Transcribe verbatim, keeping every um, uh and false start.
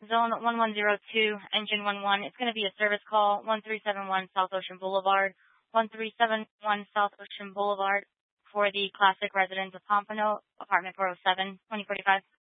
Zone one one zero two, engine one one. It's going to be a service call, one three seven one South Ocean Boulevard, one three seven one South Ocean Boulevard for the Classic Residence of Pompano, apartment four oh seven, twenty forty-five.